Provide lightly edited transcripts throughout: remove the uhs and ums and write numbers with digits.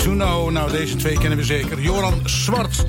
to know. Nou, deze twee kennen we zeker. Joran Zwart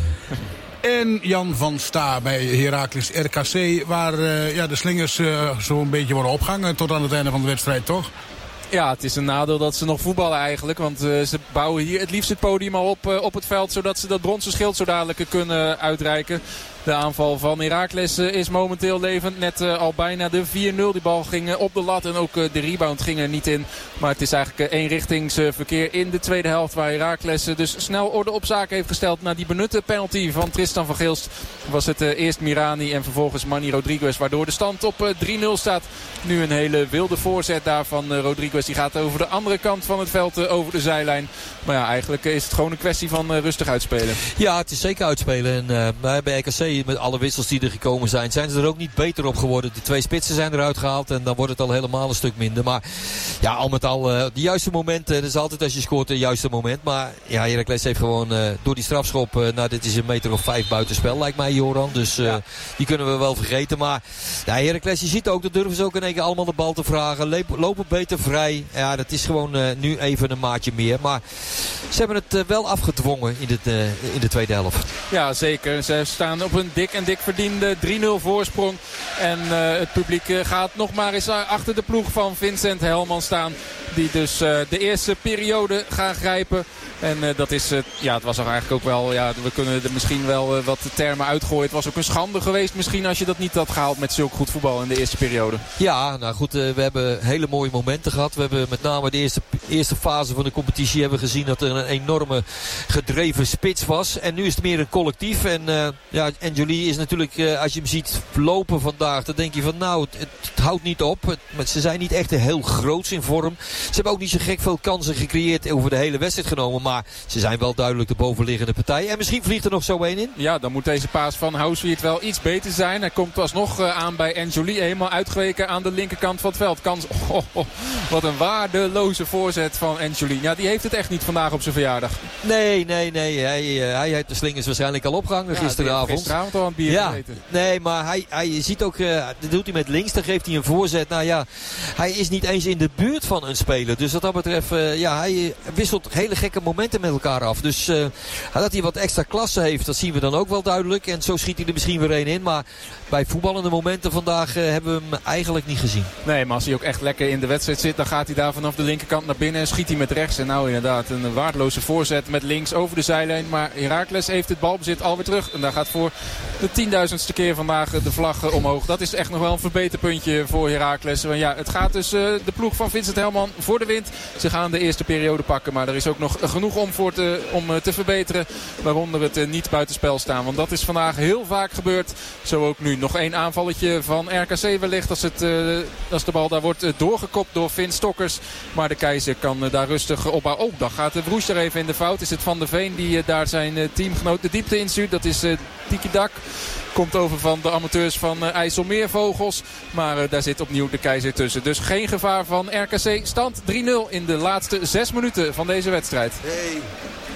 en Jan van Sta bij Heracles RKC. Waar de slingers zo'n beetje worden opgehangen tot aan het einde van de wedstrijd, toch? Ja, het is een nadeel dat ze nog voetballen eigenlijk. Want ze bouwen hier het liefst het podium al op het veld. Zodat ze dat bronzen schild zo dadelijk kunnen uitreiken. De aanval van Heracles is momenteel levend. Net al bijna de 4-0. Die bal ging op de lat en ook de rebound ging er niet in. Maar het is eigenlijk eenrichtingsverkeer in de tweede helft. Waar Heracles dus snel orde op zaken heeft gesteld. Na die benutte penalty van Tristan van Gilst was het eerst Mirani en vervolgens Manny Rodriguez. Waardoor de stand op 3-0 staat. Nu een hele wilde voorzet daar van Rodriguez. Die gaat over de andere kant van het veld over de zijlijn. Maar ja, eigenlijk is het gewoon een kwestie van rustig uitspelen. Ja, het is zeker uitspelen. En bij RKC met alle wissels die er gekomen zijn ze er ook niet beter op geworden. De twee spitsen zijn eruit gehaald en dan wordt het al helemaal een stuk minder. Maar ja, al met al de juiste momenten. Dat is altijd als je scoort het juiste moment. Maar ja, Heracles heeft gewoon door die strafschop, dit is een meter of 5 buitenspel lijkt mij, Joran. Dus die kunnen we wel vergeten. Maar ja, Heracles, je ziet ook, dat durven ze ook in één keer allemaal de bal te vragen. Lopen beter vrij. Ja, dat is gewoon nu even een maatje meer. Maar ze hebben het wel afgedwongen in de tweede helft. Ja, zeker. Ze staan op een dik verdiende 3-0 voorsprong. En het publiek gaat nog maar eens achter de ploeg van Vincent Helman staan. Die dus de eerste periode gaan grijpen. En dat is, het was eigenlijk ook wel, we kunnen er misschien wel wat termen uitgooien. Het was ook een schande geweest misschien als je dat niet had gehaald met zulk goed voetbal in de eerste periode. Ja, nou goed, we hebben hele mooie momenten gehad. We hebben met name de eerste fase van de competitie hebben gezien dat er een enorme gedreven spits was. En nu is het meer een collectief. En Anjuli is natuurlijk, als je hem ziet lopen vandaag, dan denk je van nou, het houdt niet op. Ze zijn niet echt heel groots in vorm. Ze hebben ook niet zo gek veel kansen gecreëerd over de hele wedstrijd genomen. Maar ze zijn wel duidelijk de bovenliggende partij. En misschien vliegt er nog zo één in. Ja, dan moet deze paas van Houswiert wel iets beter zijn. Hij komt alsnog aan bij Anjuli. Helemaal uitgeweken aan de linkerkant van het veld. Kans, wat een waardeloze voorzet van Anjuli. Ja, die heeft het echt niet vandaag op zijn verjaardag. Nee. Hij heeft de slingers waarschijnlijk al opgehangen gisteravond. Gisteravond al aan het bier gegeten. Nee, maar hij ziet ook, dat doet hij met links. Dan geeft hij een voorzet. Nou ja, hij is niet eens in de buurt van een speler. Dus wat dat betreft, hij wisselt hele gekke momenten met elkaar af. Dus dat hij wat extra klasse heeft, dat zien we dan ook wel duidelijk. En zo schiet hij er misschien weer één in. Maar bij voetballende momenten vandaag hebben we hem eigenlijk niet gezien. Nee, maar als hij ook echt lekker in de wedstrijd zit, dan gaat hij daar vanaf de linkerkant naar binnen en schiet hij met rechts. En nou inderdaad, een waardeloze voorzet met links over de zijlijn. Maar Heracles heeft het balbezit alweer terug. En daar gaat voor de 10.000ste keer vandaag de vlag omhoog. Dat is echt nog wel een verbeterpuntje voor Heracles. Want ja, het gaat dus de ploeg van Vincent Helman voor de wind. Ze gaan de eerste periode pakken, maar er is ook nog genoeg om te verbeteren. Waaronder het niet buitenspel staan. Want dat is vandaag heel vaak gebeurd. Zo ook nu. Nog één aanvalletje van RKC wellicht. Als de bal daar wordt doorgekopt door Vin Stokkers. Maar de Keizer kan daar rustig opbouwen. Oh, dan gaat de Broes er even in de fout. Is het Van der Veen die daar zijn teamgenoot de diepte instuurt. Dat is Tiki Dak. Komt over van de amateurs van IJsselmeervogels. Maar daar zit opnieuw de Keizer tussen. Dus geen gevaar van RKC. Stand 3-0 in de laatste 6 minuten van deze wedstrijd. Hey.